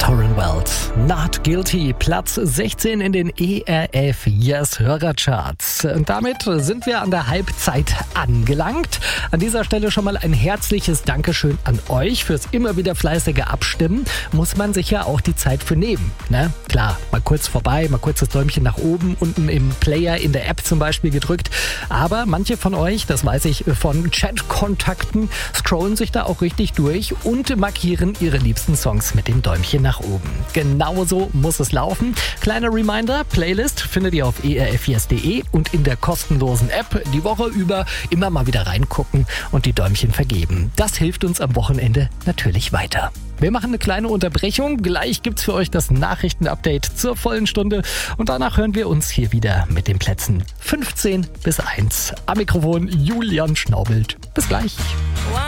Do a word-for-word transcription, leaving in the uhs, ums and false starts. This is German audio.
Torren Wells, Not Guilty, Platz sechzehn in den E R F Yes Hörercharts. Und damit sind wir an der Halbzeit angelangt. An dieser Stelle schon mal ein herzliches Dankeschön an euch fürs immer wieder fleißige Abstimmen. Muss man sich ja auch die Zeit für nehmen, ne? Klar, mal kurz vorbei, mal kurz das Däumchen nach oben, unten im Player in der App zum Beispiel gedrückt. Aber manche von euch, das weiß ich von Chat-Kontakten, scrollen sich da auch richtig durch und markieren ihre liebsten Songs mit dem Däumchen nach oben. Genauso muss es laufen. Kleiner Reminder, Playlist findet ihr auf e r f yes punkt d e und in der kostenlosen App die Woche über immer mal wieder reingucken und die Däumchen vergeben. Das hilft uns am Wochenende natürlich weiter. Wir machen eine kleine Unterbrechung. Gleich gibt's für euch das Nachrichtenupdate zur vollen Stunde und danach hören wir uns hier wieder mit den Plätzen fünfzehn bis eins. Am Mikrofon Julian Schnaubelt. Bis gleich.